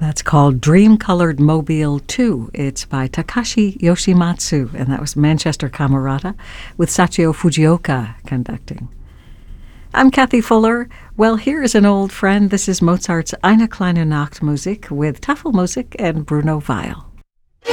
That's called Dream Colored Mobile 2. It's by Takashi Yoshimatsu, and that was Manchester Camerata with Sachio Fujioka conducting. I'm Kathy Fuller. Well, here is an old friend. This is Mozart's Eine kleine Nachtmusik with Tafelmusik and Bruno Weil.